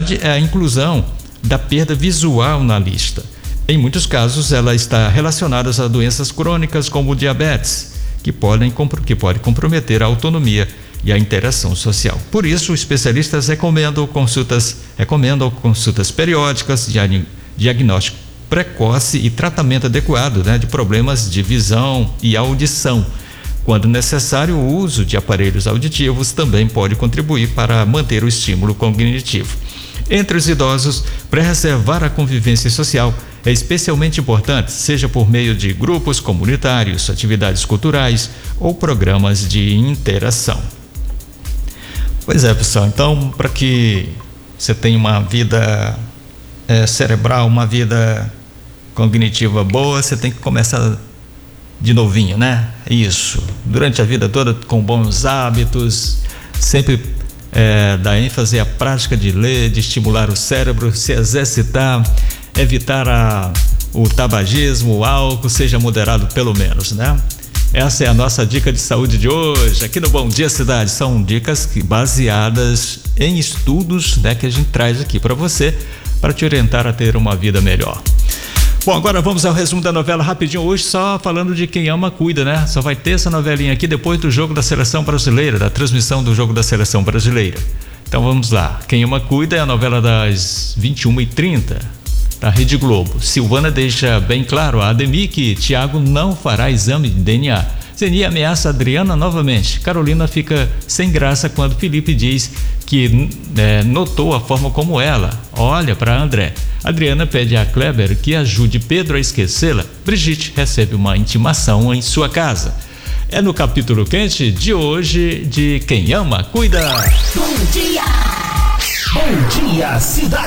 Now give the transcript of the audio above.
novidade é a inclusão da perda visual na lista. Em muitos casos, ela está relacionada a doenças crônicas como o diabetes, que pode comprometer a autonomia e a interação social. Por isso, especialistas recomendam consultas periódicas, diagnóstico precoce e tratamento adequado, de problemas de visão e audição. Quando necessário, o uso de aparelhos auditivos também pode contribuir para manter o estímulo cognitivo. Entre os idosos, preservar a convivência social é especialmente importante, seja por meio de grupos comunitários, atividades culturais ou programas de interação. Pois é, pessoal, então, para que você tenha uma vida cerebral, uma vida cognitiva boa, você tem que começar de novinho, Isso, durante a vida toda com bons hábitos, sempre dar ênfase à prática de ler, de estimular o cérebro, se exercitar, evitar o tabagismo, o álcool, seja moderado pelo menos, Essa é a nossa dica de saúde de hoje, aqui no Bom Dia Cidade. São dicas baseadas em estudos, que a gente traz aqui para você, para te orientar a ter uma vida melhor. Bom, agora vamos ao resumo da novela rapidinho, hoje só falando de Quem Ama Cuida, Só vai ter essa novelinha aqui depois do jogo da Seleção Brasileira, da transmissão do jogo da Seleção Brasileira. Então vamos lá, Quem Ama Cuida é a novela das 21h30 da Rede Globo. Silvana deixa bem claro a Ademir que Tiago não fará exame de DNA. Zeni ameaça Adriana novamente. Carolina fica sem graça quando Felipe diz que notou a forma como ela olha para André. Adriana pede a Kleber que ajude Pedro a esquecê-la. Brigitte recebe uma intimação em sua casa. É no capítulo quente de hoje de Quem Ama Cuida. Bom dia! Bom dia, cidade!